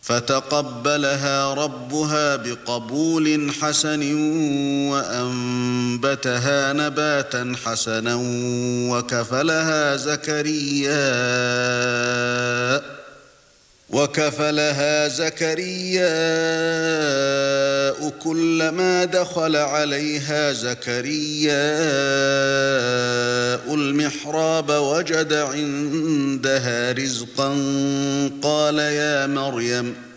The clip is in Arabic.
فتقبلها ربها بقبول حسن وأنبتها نباتا حسنا وكفلها زكرياء كلما دخل عليها زكرياء المحراب وجد عندها رزقا قال يا مريم